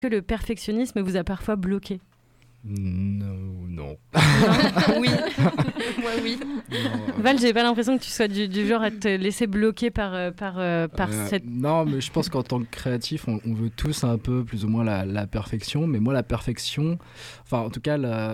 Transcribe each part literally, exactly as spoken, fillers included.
que le perfectionnisme vous a parfois bloqué ? Non, non. Oui, moi oui. Non, Val, j'ai pas l'impression que tu sois du, du genre à te laisser bloquer par, euh, par, euh, par euh, cette... Non, mais je pense qu'en tant que créatif, on, on veut tous un peu plus ou moins la, la perfection. Mais moi, la perfection, enfin en tout cas, la,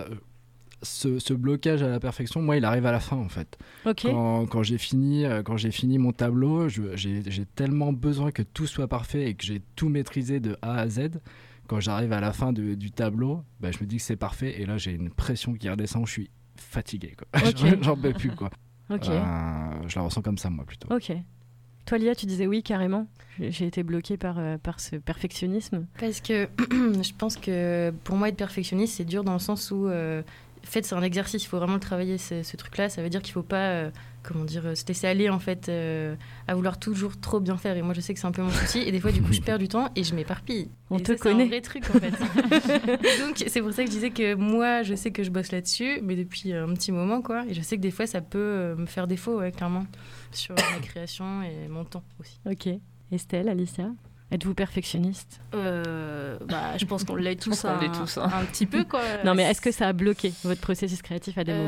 ce, ce blocage à la perfection, moi, il arrive à la fin en fait. Ok. Quand, quand, j'ai fini, quand j'ai fini mon tableau, je, j'ai, j'ai tellement besoin que tout soit parfait et que j'ai tout maîtrisé de A à Z. Quand j'arrive à la fin de, du tableau, bah, je me dis que c'est parfait et là j'ai une pression qui redescend, je suis fatigué, quoi. Okay. J'en peux plus, quoi. Ok. Euh, je la ressens comme ça, moi, plutôt. Ok. Toi, Lia, tu disais oui, carrément. J'ai, j'ai été bloquée par, euh, par ce perfectionnisme. Parce que je pense que pour moi, être perfectionniste, c'est dur dans le sens où, euh, en fait, c'est un exercice. Il faut vraiment le travailler, ce, ce truc-là. Ça veut dire qu'il ne faut pas, euh, comment dire, se laisser aller, en fait, euh, à vouloir toujours trop bien faire. Et moi, je sais que c'est un peu mon souci. Et des fois, du coup, je perds du temps et je m'éparpille. On et te ça, connaît. C'est un vrai truc, en fait. Donc, c'est pour ça que je disais que moi, je sais que je bosse là-dessus, mais depuis un petit moment, quoi. Et je sais que des fois, ça peut euh, me faire défaut, ouais, clairement, sur ma création et mon temps aussi. Ok. Estelle, Alicia, êtes-vous perfectionniste ? Euh, bah, je pense qu'on l'est tous, qu'on un, l'est tous, hein. un petit peu, quoi. Non, mais est-ce que ça a bloqué votre processus créatif à des moments ?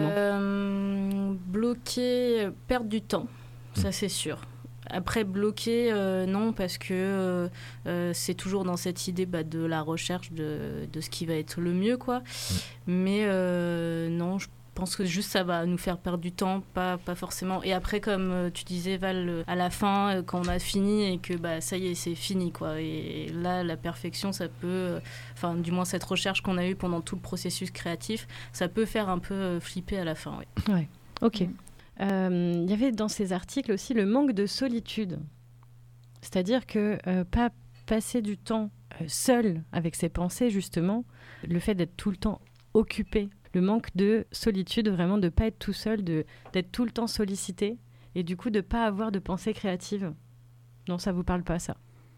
euh, Bloquer, euh, perdre du temps, ça c'est sûr. Après, bloquer, euh, non, parce que euh, euh, c'est toujours dans cette idée bah, de la recherche de, de ce qui va être le mieux, quoi. Mais euh, non, je pense que juste ça va nous faire perdre du temps, pas, pas forcément. Et après, comme euh, tu disais, Val, euh, à la fin, euh, quand on a fini et que bah, ça y est, c'est fini, quoi. Et là, la perfection, ça peut... Enfin, euh, du moins, cette recherche qu'on a eue pendant tout le processus créatif, ça peut faire un peu euh, flipper à la fin, oui. Ouais, ok. Il euh, y avait dans ces articles aussi le manque de solitude. C'est-à-dire que euh, pas passer du temps euh, seul avec ses pensées, justement, le fait d'être tout le temps occupé, le manque de solitude, vraiment de ne pas être tout seul, de, d'être tout le temps sollicité et du coup de ne pas avoir de pensée créative. Non, ça ne vous parle pas, ça.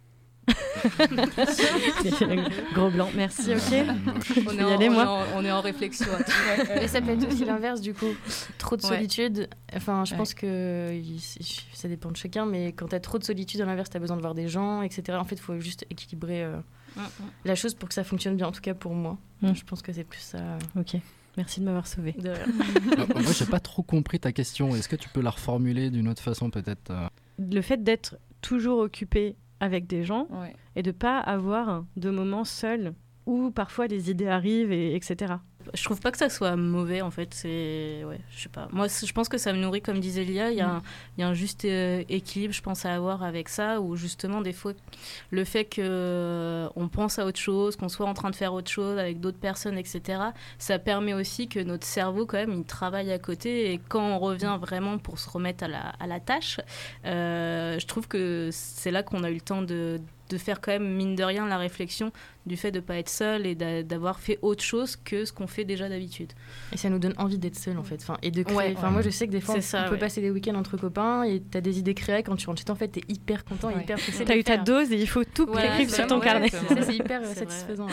Gros blanc, merci, ok. On est, en, aller, on, moi. est en, on est en réflexion. Mais ça peut être aussi l'inverse, du coup. Trop de Ouais. solitude. Enfin, je Ouais. pense que il- ça dépend de chacun, mais quand tu as trop de solitude, à l'inverse, tu as besoin de voir des gens, et cetera. En fait, il faut juste équilibrer euh, Mm, mm. la chose pour que ça fonctionne bien, en tout cas pour moi. Mm. Je pense que c'est plus ça. Ok, merci de m'avoir sauvé. De... Alors, moi, j'ai pas trop compris ta question. Est-ce que tu peux la reformuler d'une autre façon, peut-être euh Le fait d'être toujours occupé avec des gens Ouais. et de ne pas avoir de moments seuls où parfois les idées arrivent, et, etc. Je trouve pas que ça soit mauvais, en fait. C'est... Ouais, je sais pas. Moi, c'est- je pense que ça me nourrit, comme disait Lia. Il y a un, il y a un juste euh, équilibre, je pense, à avoir avec ça, où justement, des fois, le fait qu'on pense à autre chose, qu'on soit en train de faire autre chose avec d'autres personnes, et cetera, ça permet aussi que notre cerveau, quand même, il travaille à côté. Et quand on revient vraiment pour se remettre à la, à la tâche, euh, je trouve que c'est là qu'on a eu le temps de... de faire quand même, mine de rien, la réflexion du fait de ne pas être seul et d'a- d'avoir fait autre chose que ce qu'on fait déjà d'habitude. Et ça nous donne envie d'être seul, en fait. Enfin, et de créer. Ouais, enfin, ouais. moi, je sais que des fois, C'est on, ça, on peut ouais. passer des week-ends entre copains et tu as des idées créées. Quand tu rentres chez toi, en fait, tu es hyper content et Ouais. hyper pressé. de T'as le eu ta faire. dose et il faut tout Ouais, écrire c'est sur ton vraiment- carnet. ouais, ça, c'est hyper euh, C'est vrai. satisfaisant.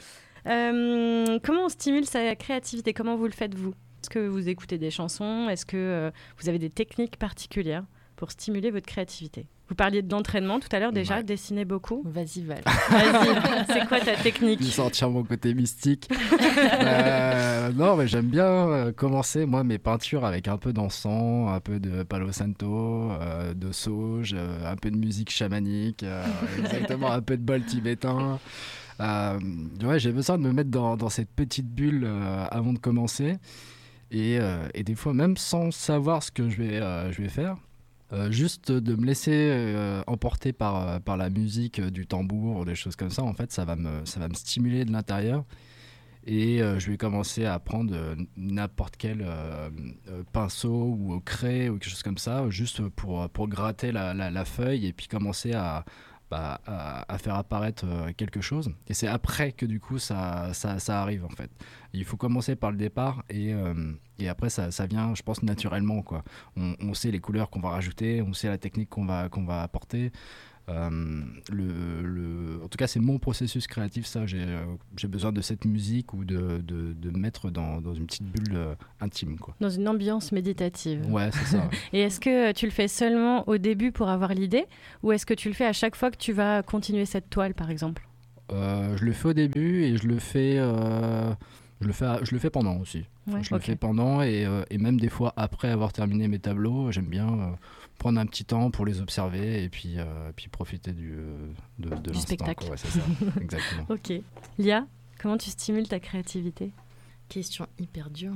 Euh, comment on stimule sa créativité ? Comment vous le faites, vous ? Est-ce que vous écoutez des chansons ? Est-ce que euh, vous avez des techniques particulières pour stimuler votre créativité ? Vous parliez de l'entraînement tout à l'heure déjà, Ouais. dessiner beaucoup. Vas-y, Val. Vas-y, c'est quoi ta technique ? de sortir mon côté mystique. Euh, non, mais j'aime bien euh, commencer, moi, mes peintures avec un peu d'encens, un peu de Palo Santo, euh, de sauge, euh, un peu de musique chamanique, euh, exactement, un peu de bol tibétain. Euh, ouais, j'ai besoin de me mettre dans, dans cette petite bulle euh, avant de commencer. Et, euh, et des fois, même sans savoir ce que je vais, euh, je vais faire, Euh, juste de me laisser euh, emporter par, euh, par la musique, euh, du tambour, des choses comme ça, en fait, ça va me, ça va me stimuler de l'intérieur. Et euh, je vais commencer à prendre euh, n'importe quel euh, euh, pinceau ou craie ou quelque chose comme ça, juste pour, pour gratter la, la, la feuille et puis commencer à, bah, à, à faire apparaître euh, quelque chose. Et c'est après que du coup ça, ça, ça arrive, en fait. Il faut commencer par le départ et, euh, et après ça, ça vient, je pense, naturellement, quoi. On, on sait les couleurs qu'on va rajouter, on sait la technique qu'on va, qu'on va apporter. Euh, le, le, en tout cas, c'est mon processus créatif, ça. J'ai, euh, j'ai besoin de cette musique ou de, de, de me mettre dans, dans une petite bulle euh, intime, quoi. Dans une ambiance méditative. Ouais, c'est ça. Ouais. Et est-ce que tu le fais seulement au début pour avoir l'idée, ou est-ce que tu le fais à chaque fois que tu vas continuer cette toile, par exemple ? euh, je le fais au début et je le fais, euh, je le fais, à- je le fais pendant aussi. Ouais, je ok. le fais pendant et, euh, et même des fois après avoir terminé mes tableaux, j'aime bien euh, prendre un petit temps pour les observer et puis, euh, puis profiter du, euh, de, de l'instant, spectacle. quoi. Ouais, c'est ça, exactement. Ok. Lia, comment tu stimules ta créativité? Question hyper dure.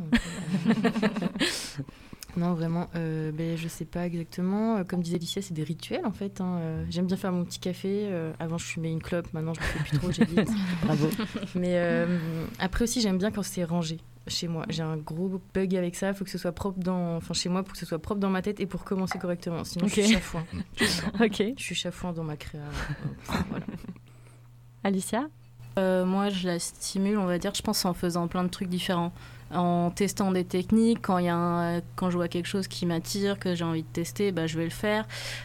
Non, vraiment, euh, ben, je sais pas exactement. Euh, Comme disait Alicia, c'est des rituels en fait. hein. Euh, J'aime bien faire mon petit café. Euh, avant, je fumais une clope. Maintenant, je le fais plus trop. J'évite. Bravo. Mais euh, après aussi, j'aime bien quand c'est rangé chez moi. J'ai un gros bug avec ça. Il faut que ce soit propre dans, enfin chez moi, pour que ce soit propre dans ma tête et pour commencer correctement. Sinon, Ok. je suis chafouin. Ok. Je suis chafouin dans ma créa. Euh, voilà. Alicia? Euh, moi, je la stimule, on va dire, je pense en faisant plein de trucs différents. En testant des techniques, quand, il y a un- quand je vois quelque chose qui m'attire, que j'ai envie de tester, bah, je vais le faire.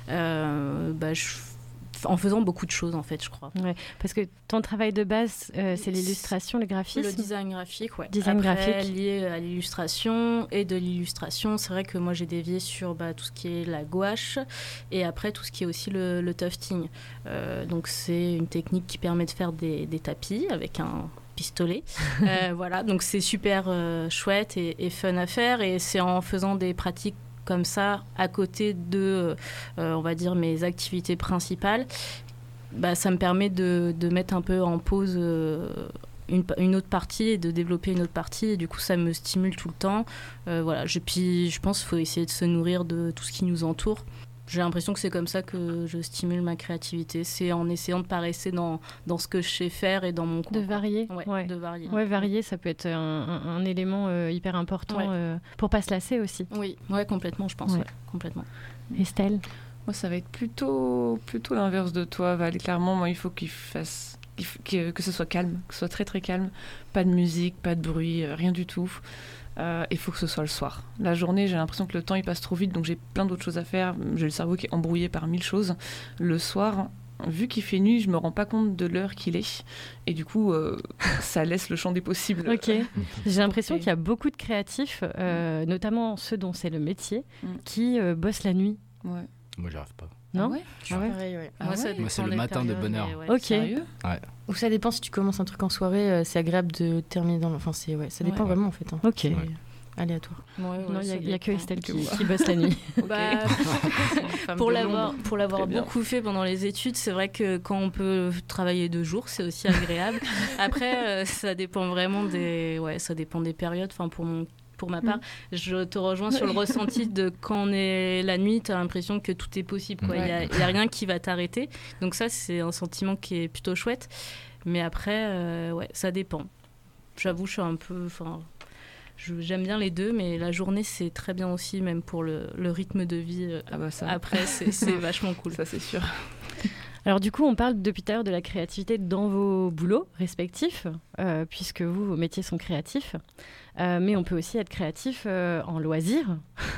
Euh, bah, je- En faisant beaucoup de choses, en fait, je crois. Ouais, parce que ton travail de base, euh, c'est l'illustration, le graphisme. Le design graphique, ouais. Design Après, graphique. lié à l'illustration. Et de l'illustration, c'est vrai que moi, j'ai dévié sur bah, tout ce qui est la gouache. Et après, tout ce qui est aussi le, le tufting. Euh, donc, c'est une technique qui permet de faire des, des tapis avec un pistolet. Euh, voilà, donc c'est super euh, chouette et, et fun à faire. Et c'est en faisant des pratiques comme ça, à côté de, euh, on va dire, mes activités principales, bah, ça me permet de, de mettre un peu en pause euh, une, une autre partie et de développer une autre partie. Et du coup, ça me stimule tout le temps. Euh, voilà. Je, puis, je pense qu'il faut essayer de se nourrir de tout ce qui nous entoure. J'ai l'impression que c'est comme ça que je stimule ma créativité. C'est en essayant de ne pas rester dans, dans ce que je sais faire et dans mon coin. De varier. Ouais, Ouais. de varier. Ouais, varier, ça peut être un, un- un élément euh, hyper important Ouais. euh, pour pas se lasser aussi. Oui, ouais, complètement, je pense. Ouais. Ouais, complètement. Estelle? Moi, ça va être plutôt, plutôt l'inverse de toi, Val. Clairement, moi, il faut qu'il fasse, qu'il f- que, que ce soit calme, que ce soit très très calme. Pas de musique, pas de bruit, euh, rien du tout. Euh, Il faut que ce soit le soir. La journée, j'ai l'impression que le temps il passe trop vite, donc j'ai plein d'autres choses à faire. J'ai le cerveau qui est embrouillé par mille choses. Le soir, vu qu'il fait nuit, je me rends pas compte de l'heure qu'il est, et du coup, euh, ça laisse le champ des possibles. Ok. J'ai l'impression Ok. qu'il y a beaucoup de créatifs, euh, notamment ceux dont c'est le métier, Mm. qui euh, bossent la nuit. Ouais. Moi, j'y arrive pas. Non? Ah ouais Ah ouais. Pareil, ouais. Ah Moi, ça ouais dépend Moi, c'est le des matin de périodes, bonne heure. mais ouais. Ok. Sérieux? Ou ça dépend si tu commences un truc en soirée, euh, c'est agréable de terminer dans le. Enfin, c'est ouais, ça dépend Ouais. vraiment en fait. hein. Ok. C'est Ouais. aléatoire. Ouais, ouais, Non, il ça n'y a, que dépend. Estelle qui, Que moi. qui bosse la nuit. Bah, Femme pour de l'avoir l'ombre. pour l'avoir Très bien. beaucoup fait pendant les études, c'est vrai que quand on peut travailler deux jours, c'est aussi agréable. Après, euh, ça dépend vraiment des ouais, ça dépend des périodes. Enfin, pour mon pour ma part, je te rejoins sur le ressenti de quand on est la nuit, tu as l'impression que tout est possible. quoi. Il Ouais. y a, il y a rien qui va t'arrêter. Donc ça, c'est un sentiment qui est plutôt chouette. Mais après, euh, ouais, ça dépend. J'avoue, je suis un peu... Enfin, je- j'aime bien les deux, mais la journée, c'est très bien aussi, même pour le, le rythme de vie. euh, Ah bah ça. Après, c'est c'est vachement cool. Ça c'est sûr. Alors du coup, on parle depuis tout à l'heure de la créativité dans vos boulots respectifs, euh, puisque vous, vos métiers sont créatifs. Euh, mais on peut aussi être créatif euh, en loisir.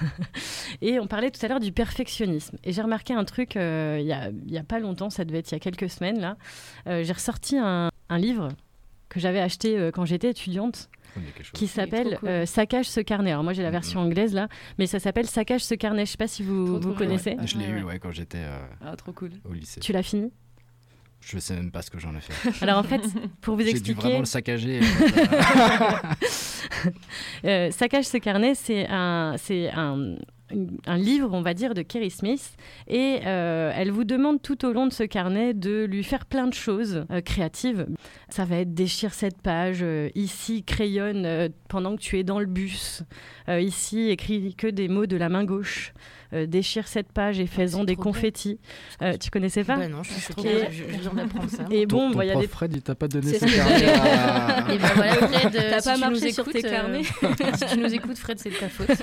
Et on parlait tout à l'heure du perfectionnisme. Et j'ai remarqué un truc euh, il y a, il y a pas longtemps, ça devait être il y a quelques semaines là. Euh, j'ai ressorti un, un livre que j'avais acheté euh, quand j'étais étudiante, On est quelque chose. qui s'appelle trop cool. euh, Saccage ce carnet. Alors moi j'ai la Mhm. version anglaise là, mais ça s'appelle Saccage ce carnet. Je sais pas si vous, Trop, vous trop bien, connaissez. ouais. Je l'ai Ouais, eu ouais. ouais, quand j'étais euh, Ah trop cool. au lycée. Tu l'as fini? Je sais même pas ce que j'en ai fait. Alors en fait, pour vous J'ai dû expliquer, vraiment le saccager. euh, euh, Saccage ce carnet, c'est un, c'est un, une- un livre, on va dire, de Kerry Smith. Et euh, elle vous demande tout au long de ce carnet de lui faire plein de choses euh, créatives. Ça va être déchire cette page, euh, ici crayonne euh, pendant que tu es dans le bus, euh, ici écris que des mots de la main gauche, euh, déchire cette page et fais-en c'est des trop bien. confettis. Euh, tu connaissais pas? Bah non, je suis C'est choquée. trop Je, je viens d'apprendre ça. Et ton bon, ton bah, il y a prof des Fred, il t'a pas donné C'est son ce que carnet j'allais à- Et ben voilà, Fred, euh, T'as si pas tu marché nous sur écoutes, tes carnets euh, si tu nous écoutes, Fred, c'est de ta faute.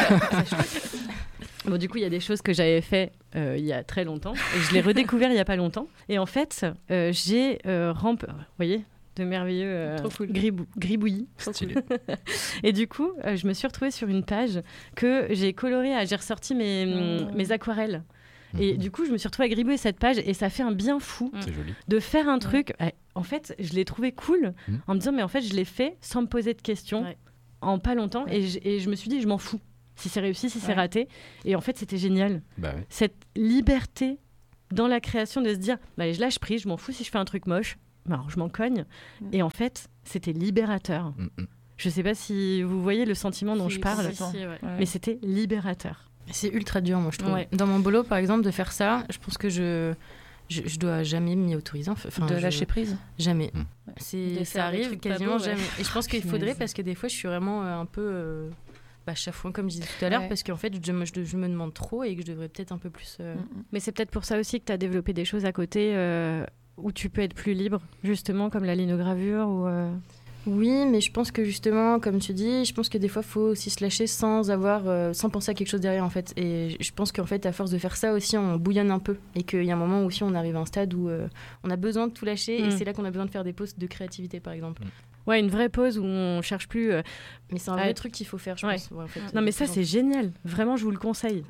Bon, du coup, il y a des choses que j'avais fait euh, il y a très longtemps et je l'ai redécouvert il y a pas longtemps. Et en fait, euh, j'ai euh, ramp... vous voyez, de merveilleux euh, Trop cool. gribou- gribouillis. Stylé. Et du coup, euh, je me suis retrouvée sur une page que j'ai colorée, à- j'ai ressorti mes, Oh. mes aquarelles. Et Mhm. du coup, je me suis retrouvée à gribouiller cette page et ça fait un bien fou C'est joli. de faire un truc. Ouais, en fait, je l'ai trouvé cool Mhm. en me disant, mais en fait, je l'ai fait sans me poser de questions Ouais. en pas longtemps. Et, je, et je me suis dit, je m'en fous. Si c'est réussi, si c'est Ouais. raté. Et en fait, c'était génial. Bah ouais. Cette liberté dans la création de se dire, bah, allez, je lâche prise, je m'en fous si je fais un truc moche. alors je m'en cogne. Mm. Et en fait, c'était libérateur. Mm-mm. Je sais pas si vous voyez le sentiment dont Si, je parle, si, si, ouais. Ouais. mais c'était libérateur. C'est ultra dur, moi, je trouve. Ouais. Dans mon boulot, par exemple, de faire ça, je pense que je, je, je dois jamais m'y autoriser. Enfin, de je- lâcher prise. Jamais. Mm. C'est, De ça faire des arrive trucs pas quasiment beaux, ouais. jamais. Et je pense qu'il Punaise. faudrait, parce que des fois, je suis vraiment euh, un peu euh, bah, chafouin, comme je disais tout à l'heure, Ouais. parce qu'en fait, je, me- je, je me demande trop et que je devrais peut-être un peu plus. euh, Mm. Mais c'est peut-être pour ça aussi que tu as développé des choses à côté euh, où tu peux être plus libre, justement, comme la linogravure ou... euh, Oui, mais je pense que justement, comme tu dis, je pense que des fois, il faut aussi se lâcher sans avoir, euh, sans penser à quelque chose derrière, en fait. Et je pense qu'en fait, à force de faire ça aussi, on bouillonne un peu. Et qu'il y a un moment où aussi, on arrive à un stade où euh, on a besoin de tout lâcher. Mm. Et c'est là qu'on a besoin de faire des pauses de créativité, par exemple. Ouais, une vraie pause où on cherche plus... euh, Mais c'est un Ouais. vrai truc qu'il faut faire, je Ouais. pense. Ouais, en fait, Non, mais de ça, plus en c'est génial. Vraiment, je vous le conseille.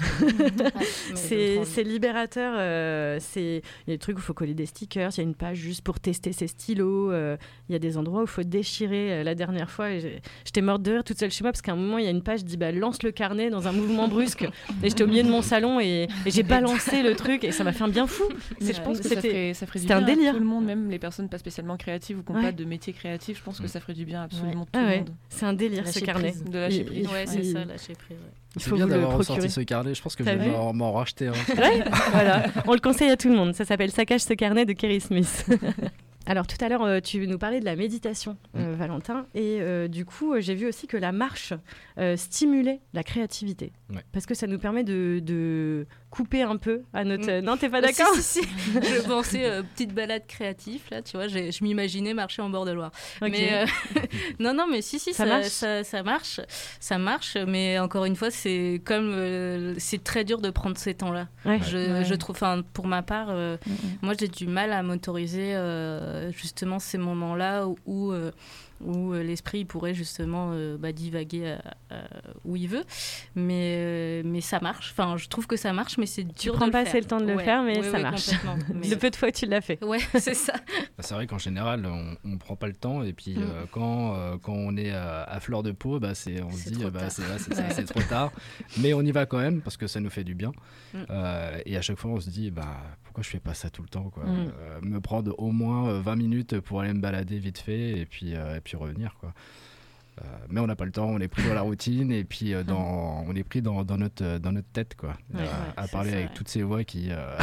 Mais C'est je c'est libérateur. euh, c'est- Il y a des trucs où il faut coller des stickers. Il y a une page juste pour tester ses stylos. euh, Il y a des endroits où il faut déchirer. Euh, La dernière fois, et j'ai- j'étais morte de rire toute seule chez moi parce qu'à un moment, il y a une page qui dit bah, lance le carnet dans un mouvement brusque. Et j'étais au milieu de mon salon et, et j'ai balancé le truc et ça m'a fait un bien fou. Mais C'est- je pense que ça c'était- ferait, ça ferait du c'était bien un délire. à tout le monde, même les personnes pas spécialement créatives ou qui n'ont Ouais. pas de métier créatif. Je pense que Mm. ça ferait du bien à absolument Ouais. tout Ah le ouais, monde. c'est un délire ce Lâcher carnet. prise. De lâcher Il- prise. il- Ouais, c'est il- ça, lâcher prise. Ouais. Il C'est faut bien vous le d'avoir procurer. ressorti ce carnet. Je pense que je T'as vais vu m'en m'en racheter. hein. Ouais, voilà. On le conseille à tout le monde. Ça s'appelle Saccage ce carnet de Kerry Smith. Alors tout à l'heure, euh, tu nous parlais de la méditation, euh, Valentin, et euh, du coup, euh, j'ai vu aussi que la marche euh, stimulait la créativité, Ouais. parce que ça nous permet de, de couper un peu à notre. Mm. euh, Non, t'es pas Ah, d'accord si, si, si. Je pensais euh, petite balade créative, là, tu vois, j'ai- je m'imaginais marcher en bord de Loire. Ok. Mais euh, non, non, mais si, si, Ça ça, marche ça, ça marche, ça marche, mais encore une fois, c'est comme euh, c'est très dur de prendre ces temps-là. Ouais. Je, Ouais. je trouve, enfin, pour ma part, euh, Mm. moi, j'ai du mal à m'autoriser euh, justement ces moments-là où, où, euh, où, euh, l'esprit il pourrait justement euh, bah, divaguer à- à- où il veut, mais euh, mais ça marche. Enfin, je trouve que ça marche, mais c'est dur. Tu de prends le pas faire. assez le temps de le Ouais. faire, mais Ouais, ça ouais, marche. complètement. Mais- Le peu de fois que tu l'as fait. Ouais, c'est ça. C'est vrai qu'en général, on, on prend pas le temps et puis Mm. euh, quand, euh, quand on est à, à fleur de peau, bah, c'est, on se C'est dit trop euh, bah, tard. c'est, ouais, c'est ça, Ouais. c'est trop tard. Mais on y va quand même parce que ça nous fait du bien. Mm. Euh, et à chaque fois, on se dit bah, pourquoi je fais pas ça tout le temps quoi. Mm. Euh, Me prendre au moins euh, vingt minutes pour aller me balader vite fait et puis, euh, et puis revenir. Quoi. Euh, mais on n'a pas le temps, on est pris dans la routine et puis euh, dans, on est pris dans, dans, notre, dans notre tête quoi, Ouais, Euh, ouais, à c'est parler ça, avec ouais. toutes ces voix qui euh,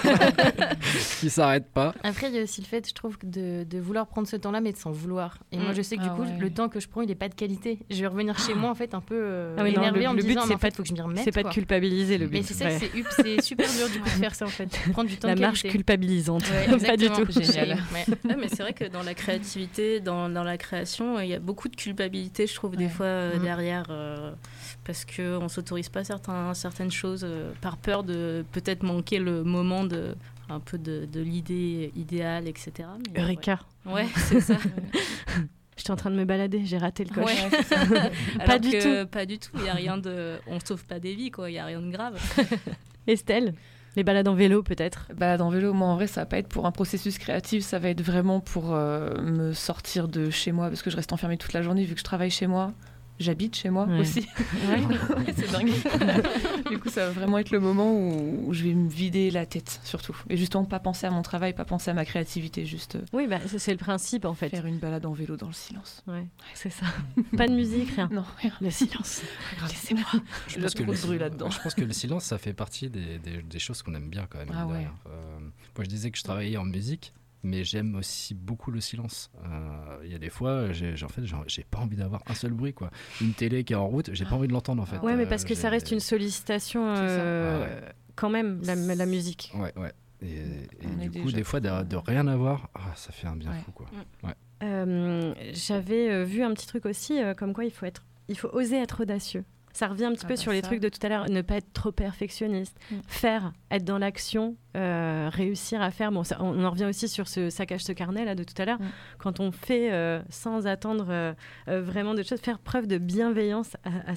qui s'arrêtent pas. Après, il y a aussi le fait, je trouve, de, de vouloir prendre ce temps-là, mais de s'en vouloir. Et moi, Mm. je sais que du Ah coup, ouais. le temps que je prends, il n'est pas de qualité. Je vais revenir chez moi, en fait, un peu euh, Ah oui, non, énervée le- en le me but, disant, c'est mais en pas fait, il faut que je m'y remette. C'est pas de quoi. culpabiliser le but. Mais c'est ça, ouais. c'est, hup- c'est super dur du coup de faire ça, en fait. Prendre du temps La de marche qualité. culpabilisante. Ouais, Pas du exactement. tout. Génial. Ouais. Ouais, mais c'est vrai que dans la créativité, dans, dans la création, il y a beaucoup de culpabilité, je trouve, des Ouais. fois euh, Mhm. derrière, euh, parce qu'on ne s'autorise pas certains, certaines choses euh, par peur de peut-être manquer le moment de un peu de, de l'idée idéale, et cetera. Mais, Eureka. Ouais, ouais c'est ça. J'étais en train de me balader, j'ai raté le coche. Ouais. Ouais, c'est ça. Alors du que, tout. Pas du tout. Il y a rien de. On sauve pas des vies, quoi. Il y a rien de grave. Estelle, les balades en vélo peut-être. Balade en vélo, moi en vrai, ça va pas être pour un processus créatif, ça va être vraiment pour euh, me sortir de chez moi parce que je reste enfermée toute la journée vu que je travaille chez moi. J'habite chez moi Ouais. aussi. Ouais, c'est dingue. Du coup, ça va vraiment être le moment où, où je vais me vider la tête, surtout. Et justement, pas penser à mon travail, pas penser à ma créativité, juste euh, Oui, bah, c'est c'est le principe en fait. faire une balade en vélo dans le silence. Ouais, c'est ça. Pas de musique, rien. Non, rien. Le silence. Laissez-moi. Je Il y a pense que trop le de bruit sil- là-dedans. Je pense que le silence, ça fait partie des, des, des choses qu'on aime bien quand même. Ah mine de ouais. rien. Euh, moi, je disais que je travaillais en musique, mais j'aime aussi beaucoup le silence. Euh, Il y a des fois, j'ai, j'ai- en fait, j'ai, j'ai pas envie d'avoir un seul bruit, quoi. Une télé qui est en route, j'ai pas envie de l'entendre, en fait. Ouais, mais Euh, parce que ça j'ai- reste une sollicitation C'est ça. euh, Ah quand même, la, la musique. Ouais, ouais. Et, et On est du coup, déjà des fois, de, de rien avoir, ah, ça fait un bien Ouais. fou, quoi. Euh, J'avais euh, vu un petit truc aussi, euh, comme quoi il faut, être, il faut oser être audacieux. Ça revient un petit Ah peu bah sur les ça. trucs de tout à l'heure, ne pas être trop perfectionniste, Mm. faire, être dans l'action, euh, réussir à faire. Bon, ça- on en revient aussi sur ce saccage ce carnet là de tout à l'heure. Mm. Quand on fait euh, sans attendre euh, euh, vraiment de choses, faire preuve de bienveillance à, à son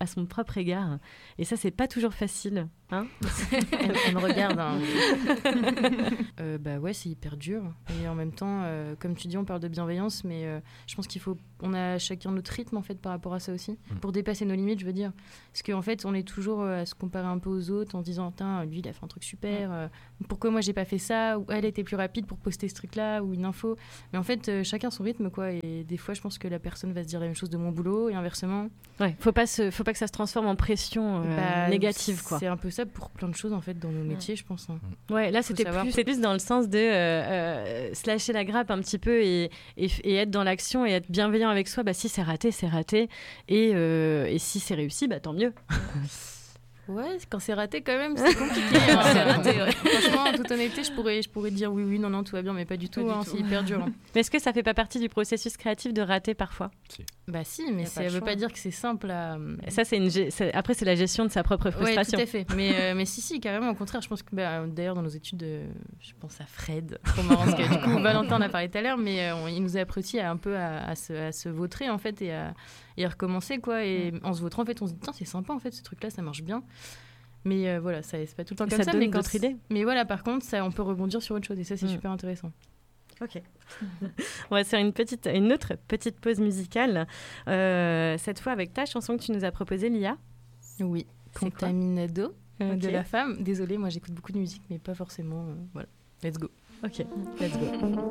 à son propre égard. Et ça, c'est pas toujours facile. Hein elle, elle me regarde. Hein. euh, bah ouais, c'est hyper dur. Et en même temps, euh, comme tu dis, on parle de bienveillance, mais euh, je pense qu'il faut... On a chacun notre rythme, en fait, par rapport à ça aussi. Mmh. Pour dépasser nos limites, je veux dire. Parce qu'en fait, on est toujours à se comparer un peu aux autres en se disant, tiens, lui, il a fait un truc super. Euh, pourquoi moi, j'ai pas fait ça? Ou elle était plus rapide pour poster ce truc-là, ou une info. Mais en fait, euh, chacun son rythme, quoi. Et des fois, je pense que la personne va se dire la même chose de mon boulot, et inversement. Ouais, faut pas se, faut pas que ça se transforme en pression euh, bah, négative, quoi. C'est un peu ça pour plein de choses, en fait, dans nos métiers, je pense. Hein. Ouais, là, c'était plus, c'est plus dans le sens de euh, euh, se lâcher la grappe un petit peu et, et, et être dans l'action et être bienveillant avec soi. Bah, si c'est raté, c'est raté. Et, euh, et si c'est réussi, bah, tant mieux. Ouais, quand c'est raté, quand même, c'est compliqué. Hein. C'est raté, ouais. Franchement, en toute honnêteté, je pourrais, je pourrais dire oui, oui, non, non, tout va bien, mais pas du tout. Pas hein, du tout. C'est hyper dur. Hein. Mais est-ce que ça fait pas partie du processus créatif de rater parfois? Si. Bah si, mais ça veut pas dire que c'est simple à... Ça, c'est une... c'est... Après, c'est la gestion de sa propre frustration. Oui, tout à fait. Mais, euh, mais si, si, carrément, au contraire, je pense que, bah, d'ailleurs, dans nos études, euh, je pense à Fred, trop marrant, parce que du coup, Valentin en a parlé tout à l'heure, mais euh, on, il nous a appris aussi à, un peu à, à, se, à se vautrer, en fait, et à, et à recommencer, quoi. Et mm. en se vautrant, en fait, on se dit, tiens, c'est sympa, en fait, ce truc-là, ça marche bien. Mais euh, voilà, ça, c'est pas tout le temps comme ça. Ça donne mais d'autres idées. Mais voilà, par contre, ça, on peut rebondir sur autre chose, et ça, c'est mm. super intéressant. Ok. On va faire une, petite, une autre petite pause musicale. Euh, cette fois avec ta chanson que tu nous as proposée, Lia. Oui, Contaminado, euh, okay. de La Femme. Désolée, moi j'écoute beaucoup de musique, mais pas forcément. Euh, voilà, let's go. Ok, let's go.